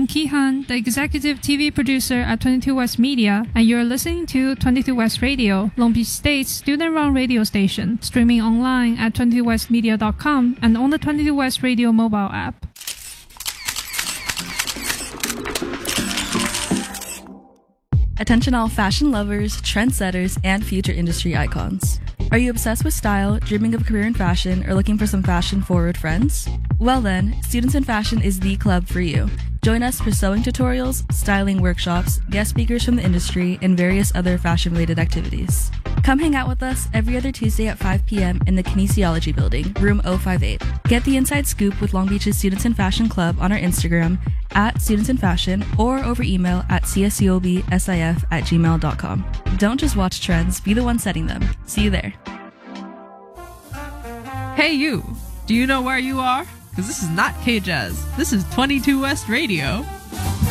Kihan, the executive TV producer at 22 West Media, and you're listening to 22 West Radio, Long Beach State's student-run radio station, streaming online at 22westmedia.com and on the 22 West Radio mobile app. Attention all fashion lovers, trendsetters, and future industry icons. Are you obsessed with style, dreaming of a career in fashion, or looking for some fashion-forward friends? Well then, Students in Fashion is the club for you. Join us for sewing tutorials, styling workshops, guest speakers from the industry, and various other fashion-related activities. Come hang out with us every other Tuesday at 5 p.m. in the Kinesiology Building, room 058. Get the inside scoop with Long Beach's Students in Fashion Club on our Instagram at Students in Fashion or over email at cscobsif@gmail.com. Don't just watch trends, be the one setting them. See you there. Hey you! Do you know where you are? Because this is not K-Jazz. This is 22 West Radio.